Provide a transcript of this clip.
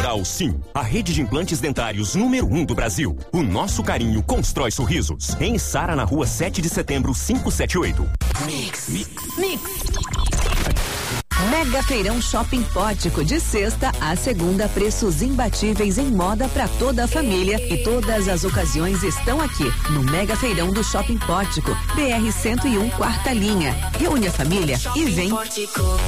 Dental Sim, a rede de implantes dentários número 1 do Brasil. O nosso carinho constrói sorrisos. Em Sara, na rua 7 de setembro, 578. Mix. Mega Feirão Shopping Pótico, de sexta a segunda, preços imbatíveis em moda para toda a família, e todas as ocasiões estão aqui no Mega Feirão do Shopping Pótico, BR 101, quarta linha. Reúne a família e vem.